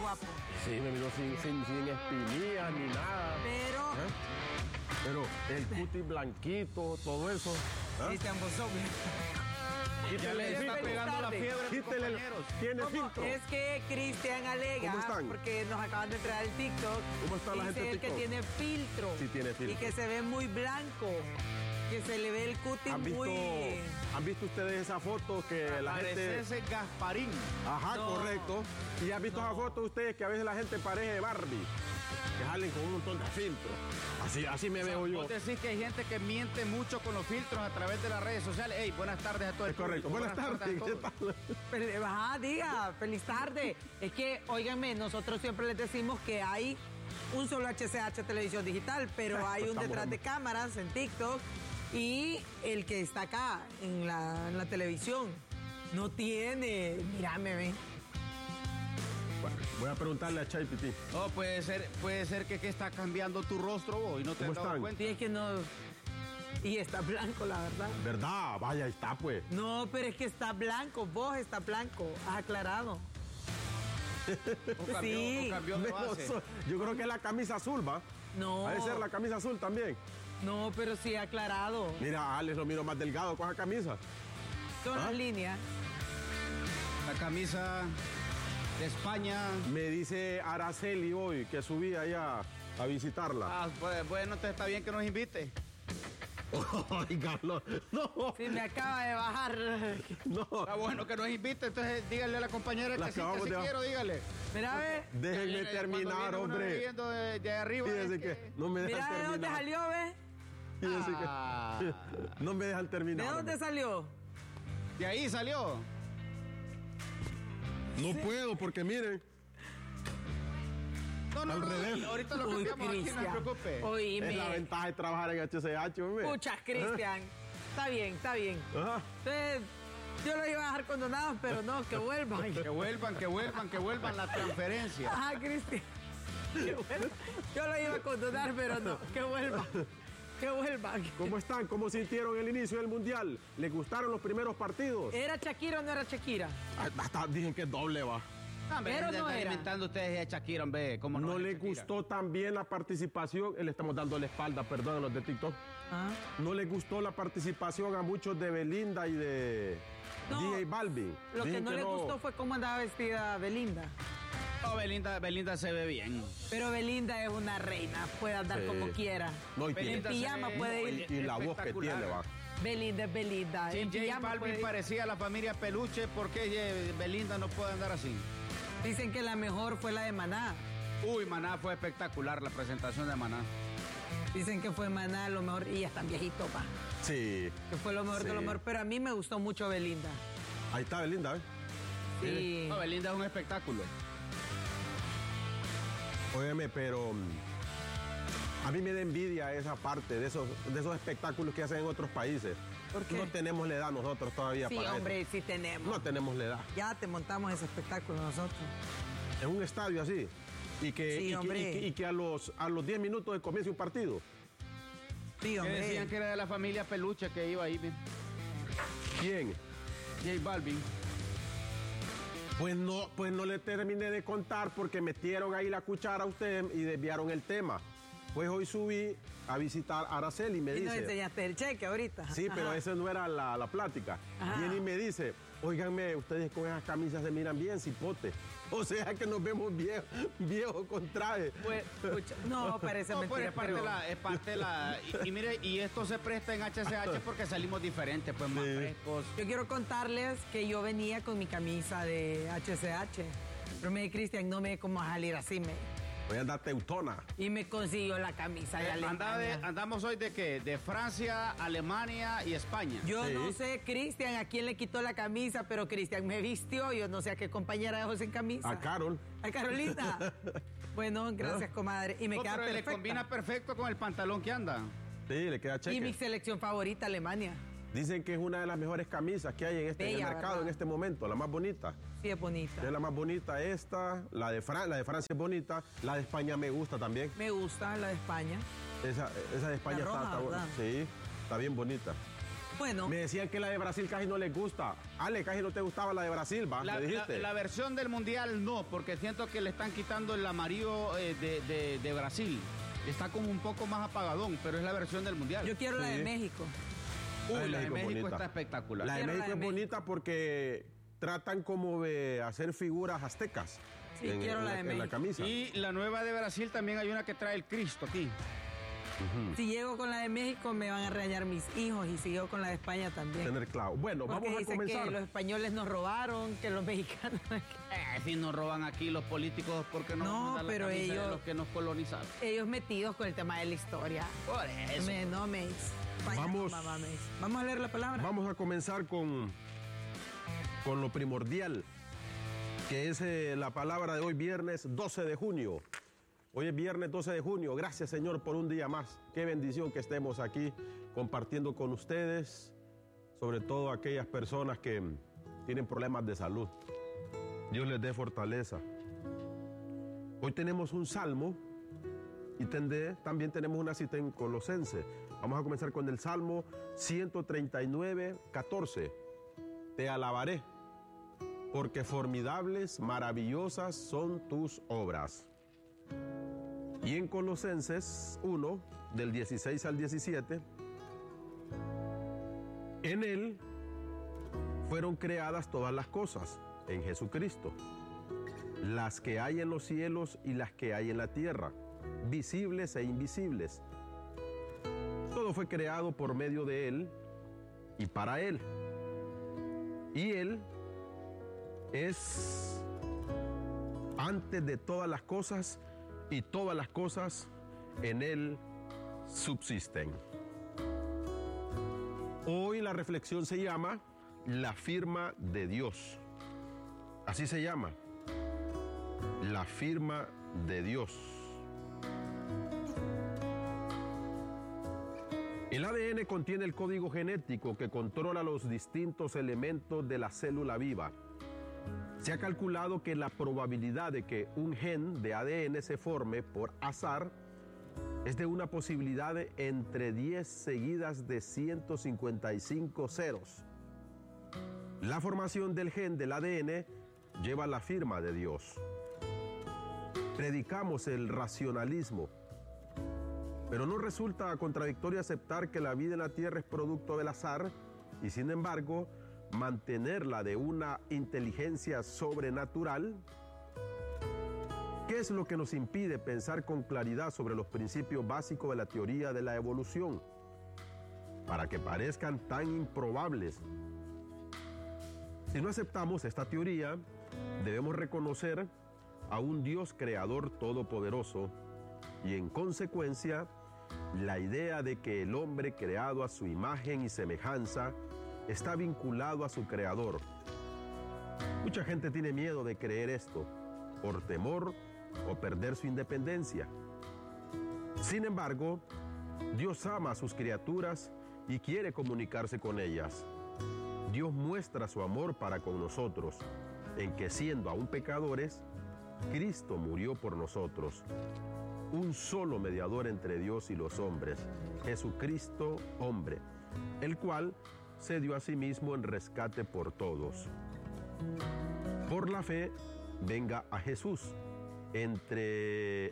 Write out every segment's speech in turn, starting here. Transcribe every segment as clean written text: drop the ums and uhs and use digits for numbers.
guapo. Sí, me miró sin espinillas ni nada. Pero... Pero el cutis blanquito, todo eso. Cristian, vos sos... Ya le está pegando la fiebre a sus compañeros. Tiene filtro. Es que Cristian alega, ¿Cómo están? porque nos acaban de entregar el TikTok. ¿Cómo está la gente dice en él que TikTok? tiene filtro. Sí, tiene filtro. Y que se ve muy blanco. Que se le ve el cutis ¿Han visto ustedes esa foto que la gente... Parece ese Gasparín. Ajá, No. correcto. ¿Y han visto esa foto ustedes que a veces la gente parece Barbie? Que salen con un montón de filtros. Así me veo yo. Vos decís que hay gente que miente mucho con los filtros a través de las redes sociales. Hey, buenas tardes a todos. Es correcto. Buenas tardes. a ¿Qué todos. tal? Ajá, diga, feliz tarde. Es que, óiganme, nosotros siempre les decimos que hay un solo HCH Televisión Digital, pero hay un Estamos detrás de cámaras en TikTok y el que está acá en la televisión no tiene. Mírame, ve. Bueno, voy a preguntarle a Chay Piti. Oh, puede ser que está cambiando tu rostro vos y no te ¿Cómo has dado están? cuenta. Sí, es que no. Y está blanco, la verdad. ¿Verdad? Vaya, ahí está pues. No, pero es que está blanco, vos está blanco, has aclarado. Sí. O cambió de base. Yo creo que es la camisa azul, ¿va? No. Ha de ser la camisa azul también. No, pero sí ha aclarado. Mira, a Alex lo miro más delgado con esa camisa. Son ¿Ah? las líneas. La camisa de España. Me dice Araceli hoy que subí allá a visitarla. Ah, pues, bueno, entonces está bien que nos invite. Ay, Carlos, no. Sí, me acaba de bajar. No. Está bueno que nos invite, entonces dígale a la compañera La que sí acabamos de- quiero, dígale. Mira, ve. Déjenme Cuando terminar, viene uno hombre. viendo de arriba. Fíjense es que no me dejan Mira de dónde terminar. salió, ve. Fíjense Ah. que no me dejan terminar. ¿De dónde hombre. salió? De ahí salió. No puedo porque miren. No, Al revés. ahorita lo Uy, cambiamos aquí, no se Cristian. preocupe. Oíme. Es la ventaja de trabajar en HCH, hombre. Escucha, Cristian. Está bien, está bien. Ajá. Entonces, yo lo iba a dejar condonados, pero no, que vuelvan. Que vuelvan la transferencia. Ajá, Cristian. Que vuelvan. Yo lo iba a condonar, pero no, que vuelvan. Que vuelvan. ¿Cómo están? ¿Cómo sintieron el inicio del Mundial? ¿Les gustaron los primeros partidos? ¿Era Shakira o no era Shakira? Hasta dicen que es doble, va. Pero no era. Inventando ustedes a Shakira, hombre. ¿Cómo No es les Shakira? gustó también la participación, le estamos dando la espalda, perdón, a los de TikTok. Ah. No les gustó la participación a muchos de Belinda y de No, DJ Balvin. Lo que Dicen no les gustó fue cómo andaba vestida Belinda. No, Belinda se ve bien. Pero Belinda es una reina, puede andar Sí. como quiera. No, y En Belinda pijama se ve- puede ir. Y la voz que espectacular. tiene, va. Belinda es Belinda. Si En J pijama puede Balvin ir. parecía la familia Peluche, ¿por qué Belinda no puede andar así? Dicen que la mejor fue la de Maná. Uy, Maná fue espectacular la presentación de Maná. Dicen que fue Maná lo mejor. Y ya están viejitos, pa. Sí. Que fue lo mejor de Sí. lo mejor. Pero a mí me gustó mucho Belinda. Ahí está Belinda, ¿eh? Sí. No, Belinda es un espectáculo. Óyeme, pero a mí me da envidia esa parte de esos espectáculos que hacen en otros países. ¿Por qué? No tenemos la edad nosotros todavía Sí, para hombre, eso. sí tenemos. No tenemos la edad. Ya te montamos ese espectáculo nosotros. En un estadio así. Y que, Sí, hombre. y que a los 10 minutos de comience un partido. Sí, Que hombre. decían que era de la familia Peluche que iba ahí. ¿Quién? J Balvin. Pues no le terminé de contar porque metieron ahí la cuchara a usted y desviaron el tema. Pues hoy subí a visitar a Araceli y me Y nos dice... enseñaste el cheque ahorita. Sí, pero Ajá. esa no era la plática. Ajá. Viene y me dice, óiganme, ustedes con esas camisas se miran bien cipote. O sea que nos vemos viejos con traje. Pues, escucha, no, parece No, pues mentira, es parte pero... de la, es parte de la. Y mire, y esto se presta en HCH porque salimos diferentes, pues más Sí. frescos. Yo quiero contarles que yo venía con mi camisa de HCH. Pero me dice, Cristian, no me ve cómo salir así, Voy a andar teutona. y me consiguió la camisa de Alemania. Andamos hoy de qué? De Francia, Alemania y España. Yo Sí. no sé, Cristian, a quién le quitó la camisa, pero Cristian me vistió. Yo no sé a qué compañera dejó sin camisa. A Carol. A Carolina. Bueno, gracias, comadre. Y me No, queda pero perfecta. le combina perfecto con el pantalón que anda. Sí, le queda Y mi cheque. selección favorita, Alemania. Dicen que es una de las mejores camisas que hay en el Bella, mercado ¿verdad? en este momento, la más bonita. Sí, es bonita. Es la más bonita esta, la de Francia es bonita, la de España me gusta también. Me gusta la de España. Esa de España La roja, está ¿verdad? sí, está bien bonita. Bueno, Me decían que la de Brasil casi no les gusta. Ale, casi no te gustaba la de Brasil, ¿va? La, ¿Me dijiste? la versión del mundial no, porque siento que le están quitando el amarillo de Brasil. Está como un poco más apagadón, pero es la versión del mundial. yo quiero la de Sí. México. La de México bonita. está espectacular. La de Quiero la México de es México. bonita porque tratan como de hacer figuras aztecas Sí, quiero la de en la México. camisa. Y la nueva de Brasil también hay una que trae el Cristo aquí. Si llego con la de México me van a regañar mis hijos y si llego con la de España también. Tener clavo. Bueno, Porque vamos a dice comenzar. que los españoles nos robaron, que los mexicanos... Si nos roban aquí los políticos, porque no No, nos dan la pero camisa de ellos- los que nos colonizaron? Ellos metidos con el tema de la historia. Por eso. No me Vamos. Vamos a leer la palabra. Vamos a comenzar con lo primordial, que es la palabra de hoy, viernes 12 de junio. Hoy es viernes 12 de junio. Gracias, Señor, por un día más. Qué bendición que estemos aquí compartiendo con ustedes, sobre todo aquellas personas que tienen problemas de salud. Dios les dé fortaleza. Hoy tenemos un salmo y también tenemos una cita en Colosenses. Vamos a comenzar con el Salmo 139, 14. Te alabaré, porque formidables, maravillosas son tus obras. Y en Colosenses 1, del 16 al 17, en él fueron creadas todas las cosas, en Jesucristo, las que hay en los cielos y las que hay en la tierra, visibles e invisibles. Todo fue creado por medio de él y para él. Y él es antes de todas las cosas y todas las cosas en él subsisten. Hoy la reflexión se llama la firma de Dios. Así se llama, la firma de Dios. El ADN contiene el código genético que controla los distintos elementos de la célula viva. Se ha calculado que la probabilidad de que un gen de ADN se forme por azar es de una posibilidad de entre 10 seguidas de 155 ceros. La formación del gen del ADN lleva la firma de Dios. Predicamos el racionalismo, pero no resulta contradictorio aceptar que la vida en la tierra es producto del azar y, sin embargo, mantenerla de una inteligencia sobrenatural. ¿Qué es lo que nos impide pensar con claridad sobre los principios básicos de la teoría de la evolución, para que parezcan tan improbables? Si no aceptamos esta teoría, debemos reconocer a un Dios creador todopoderoso y, en consecuencia, la idea de que el hombre creado a su imagen y semejanza está vinculado a su creador. Mucha gente tiene miedo de creer esto, por temor o perder su independencia. Sin embargo, Dios ama a sus criaturas y quiere comunicarse con ellas. Dios muestra su amor para con nosotros, en que siendo aún pecadores, Cristo murió por nosotros. Un solo mediador entre Dios y los hombres, Jesucristo hombre, el cual se dio a sí mismo en rescate por todos. Por la fe, venga a Jesús, entre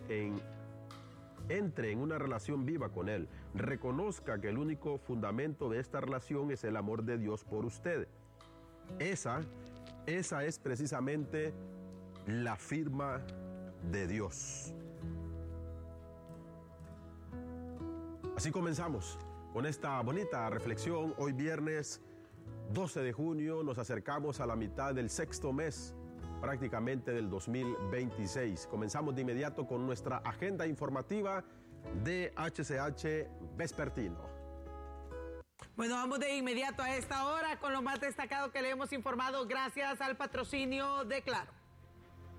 en una relación viva con Él. Reconozca que el único fundamento de esta relación es el amor de Dios por usted. Esa es precisamente la firma de Dios. Así comenzamos con esta bonita reflexión. Hoy viernes 12 de junio nos acercamos a la mitad del sexto mes prácticamente del 2026. Comenzamos de inmediato con nuestra agenda informativa de HCH Vespertino. Bueno, vamos de inmediato a esta hora con lo más destacado que le hemos informado gracias al patrocinio de Claro.